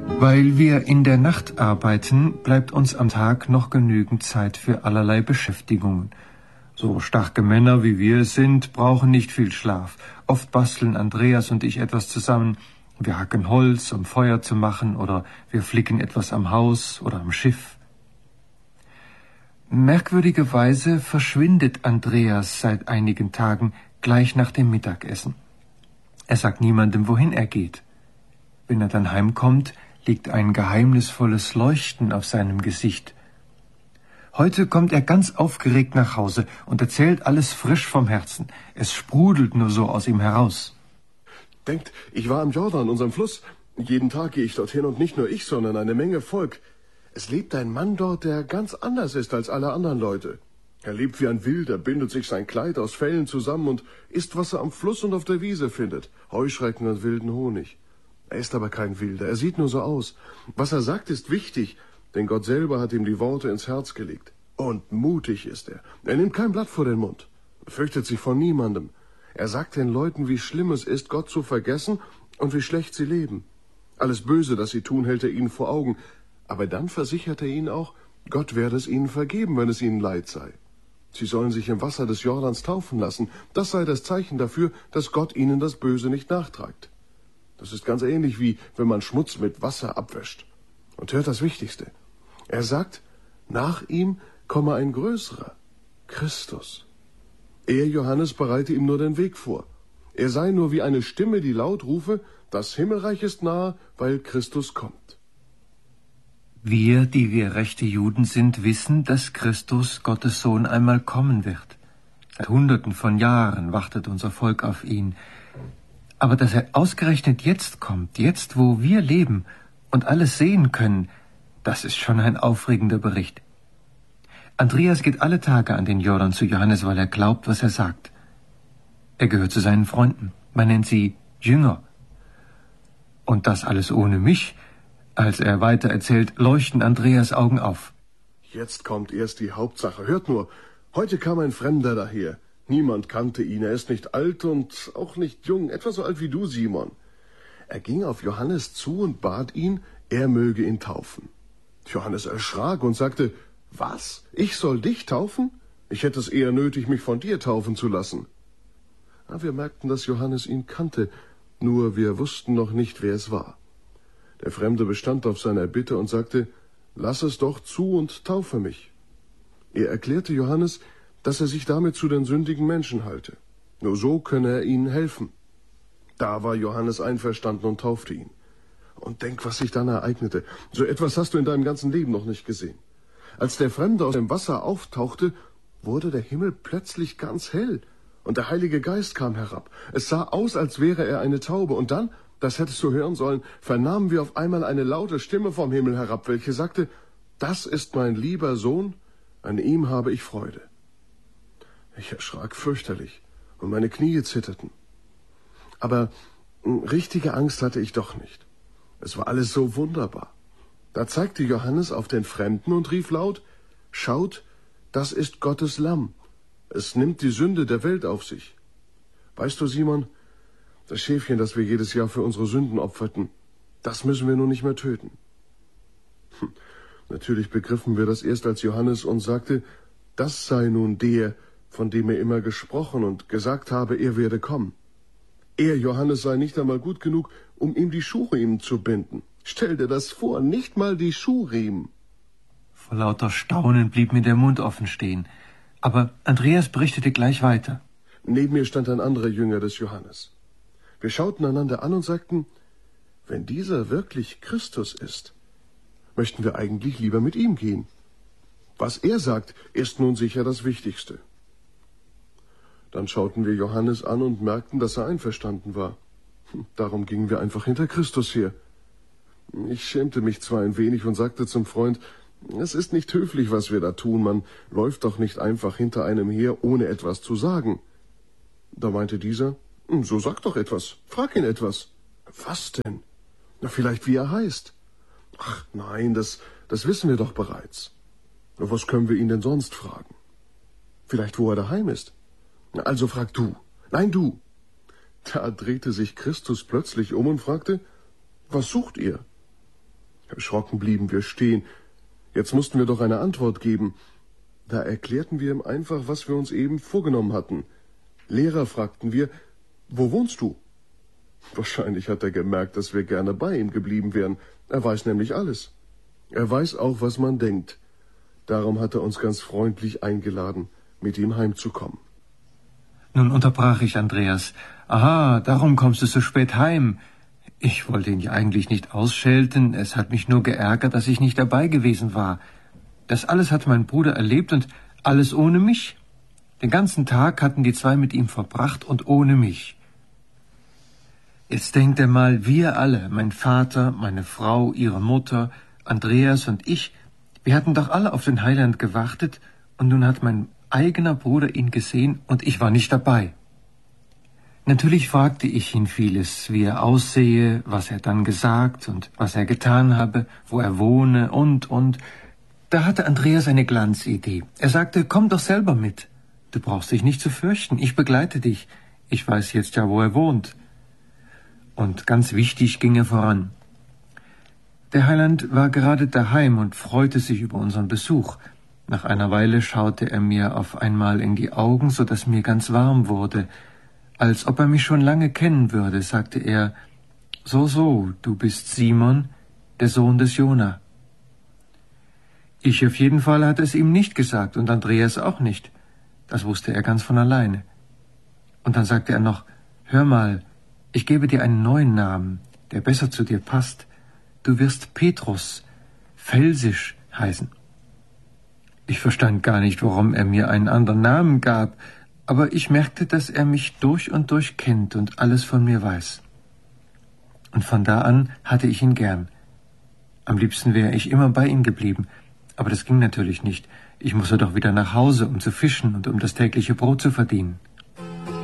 Weil wir in der Nacht arbeiten, bleibt uns am Tag noch genügend Zeit für allerlei Beschäftigungen. So starke Männer wie wir es sind, brauchen nicht viel Schlaf. Oft basteln Andreas und ich etwas zusammen. Wir hacken Holz, um Feuer zu machen, oder wir flicken etwas am Haus oder am Schiff. Merkwürdigerweise verschwindet Andreas seit einigen Tagen gleich nach dem Mittagessen. Er sagt niemandem, wohin er geht. Wenn er dann heimkommt, liegt ein geheimnisvolles Leuchten auf seinem Gesicht. Heute kommt er ganz aufgeregt nach Hause und erzählt alles frisch vom Herzen. Es sprudelt nur so aus ihm heraus. Denkt, ich war am Jordan, unserem Fluss. Jeden Tag gehe ich dorthin und nicht nur ich, sondern eine Menge Volk. Es lebt ein Mann dort, der ganz anders ist als alle anderen Leute. Er lebt wie ein Wilder, bindet sich sein Kleid aus Fellen zusammen und isst, was er am Fluss und auf der Wiese findet. Heuschrecken und wilden Honig. Er ist aber kein Wilder, er sieht nur so aus. Was er sagt, ist wichtig, denn Gott selber hat ihm die Worte ins Herz gelegt. Und mutig ist er. Er nimmt kein Blatt vor den Mund, fürchtet sich vor niemandem. Er sagt den Leuten, wie schlimm es ist, Gott zu vergessen und wie schlecht sie leben. Alles Böse, das sie tun, hält er ihnen vor Augen. Aber dann versichert er ihnen auch, Gott werde es ihnen vergeben, wenn es ihnen leid sei. Sie sollen sich im Wasser des Jordans taufen lassen. Das sei das Zeichen dafür, dass Gott ihnen das Böse nicht nachträgt. Das ist ganz ähnlich wie, wenn man Schmutz mit Wasser abwäscht. Und hört das Wichtigste. Er sagt, nach ihm komme ein größerer, Christus. Er, Johannes, bereite ihm nur den Weg vor. Er sei nur wie eine Stimme, die laut rufe, das Himmelreich ist nahe, weil Christus kommt. Wir, die wir rechte Juden sind, wissen, dass Christus, Gottes Sohn, einmal kommen wird. Seit Hunderten von Jahren wartet unser Volk auf ihn. Aber dass er ausgerechnet jetzt kommt, jetzt, wo wir leben und alles sehen können, das ist schon ein aufregender Bericht. Andreas geht alle Tage an den Jordan zu Johannes, weil er glaubt, was er sagt. Er gehört zu seinen Freunden. Man nennt sie Jünger. Und das alles ohne mich. Als er weiter erzählt, leuchten Andreas Augen auf. Jetzt kommt erst die Hauptsache. Hört nur, heute kam ein Fremder daher. Niemand kannte ihn. Er ist nicht alt und auch nicht jung. Etwa so alt wie du, Simon. Er ging auf Johannes zu und bat ihn, er möge ihn taufen. Johannes erschrak und sagte, was? Ich soll dich taufen? Ich hätte es eher nötig, mich von dir taufen zu lassen. Wir merkten, dass Johannes ihn kannte, nur wir wussten noch nicht, wer es war. Der Fremde bestand auf seiner Bitte und sagte, lass es doch zu und taufe mich. Er erklärte Johannes, dass er sich damit zu den sündigen Menschen halte. Nur so könne er ihnen helfen. Da war Johannes einverstanden und taufte ihn. Und denk, was sich dann ereignete. So etwas hast du in deinem ganzen Leben noch nicht gesehen. Als der Fremde aus dem Wasser auftauchte, wurde der Himmel plötzlich ganz hell und der Heilige Geist kam herab. Es sah aus, als wäre er eine Taube. Und dann, das hättest du hören sollen, vernahmen wir auf einmal eine laute Stimme vom Himmel herab, welche sagte, das ist mein lieber Sohn, an ihm habe ich Freude. Ich erschrak fürchterlich und meine Knie zitterten. Aber richtige Angst hatte ich doch nicht. Es war alles so wunderbar. Da zeigte Johannes auf den Fremden und rief laut, schaut, das ist Gottes Lamm. Es nimmt die Sünde der Welt auf sich. Weißt du, Simon, das Schäfchen, das wir jedes Jahr für unsere Sünden opferten, das müssen wir nun nicht mehr töten. Natürlich begriffen wir das erst, als Johannes uns sagte, das sei nun der, von dem er immer gesprochen und gesagt habe, er werde kommen. Er, Johannes, sei nicht einmal gut genug, um ihm die Schuhriemen zu binden. Stell dir das vor, nicht mal die Schuhriemen. Vor lauter Staunen blieb mir der Mund offen stehen. Aber Andreas berichtete gleich weiter. Neben mir stand ein anderer Jünger des Johannes. Wir schauten einander an und sagten, wenn dieser wirklich Christus ist, möchten wir eigentlich lieber mit ihm gehen. Was er sagt, ist nun sicher das Wichtigste. Dann schauten wir Johannes an und merkten, dass er einverstanden war. Darum gingen wir einfach hinter Christus her. Ich schämte mich zwar ein wenig und sagte zum Freund, es ist nicht höflich, was wir da tun, man läuft doch nicht einfach hinter einem her, ohne etwas zu sagen. Da meinte dieser, so sag doch etwas, frag ihn etwas. Was denn? Na, vielleicht wie er heißt. Ach nein, das wissen wir doch bereits. Was können wir ihn denn sonst fragen? Vielleicht wo er daheim ist. Also frag du. Nein, du. Da drehte sich Christus plötzlich um und fragte, was sucht ihr? Erschrocken blieben wir stehen. Jetzt mussten wir doch eine Antwort geben. Da erklärten wir ihm einfach, was wir uns eben vorgenommen hatten. Lehrer, fragten wir, wo wohnst du? Wahrscheinlich hat er gemerkt, dass wir gerne bei ihm geblieben wären. Er weiß nämlich alles. Er weiß auch, was man denkt. Darum hat er uns ganz freundlich eingeladen, mit ihm heimzukommen. Nun unterbrach ich Andreas. Aha, darum kommst du so spät heim. Ich wollte ihn ja eigentlich nicht ausschelten. Es hat mich nur geärgert, dass ich nicht dabei gewesen war. Das alles hat mein Bruder erlebt und alles ohne mich. Den ganzen Tag hatten die zwei mit ihm verbracht und ohne mich. Jetzt denkt er mal, wir alle, mein Vater, meine Frau, ihre Mutter, Andreas und ich, wir hatten doch alle auf den Heiland gewartet und nun hat mein eigener Bruder ihn gesehen und ich war nicht dabei. Natürlich fragte ich ihn vieles, wie er aussehe, was er dann gesagt und was er getan habe, wo er wohne und. Da hatte Andreas eine Glanzidee. Er sagte, komm doch selber mit. Du brauchst dich nicht zu fürchten, ich begleite dich. Ich weiß jetzt ja, wo er wohnt. Und ganz wichtig ging er voran. Der Heiland war gerade daheim und freute sich über unseren Besuch. Nach einer Weile schaute er mir auf einmal in die Augen, so dass mir ganz warm wurde. Als ob er mich schon lange kennen würde, sagte er, so, du bist Simon, der Sohn des Jona. Ich auf jeden Fall hatte es ihm nicht gesagt und Andreas auch nicht. Das wusste er ganz von alleine. Und dann sagte er noch, hör mal, ich gebe dir einen neuen Namen, der besser zu dir passt. Du wirst Petrus, Felsisch heißen. Ich verstand gar nicht, warum er mir einen anderen Namen gab, aber ich merkte, dass er mich durch und durch kennt und alles von mir weiß. Und von da an hatte ich ihn gern. Am liebsten wäre ich immer bei ihm geblieben, aber das ging natürlich nicht. Ich musste doch wieder nach Hause, um zu fischen und um das tägliche Brot zu verdienen.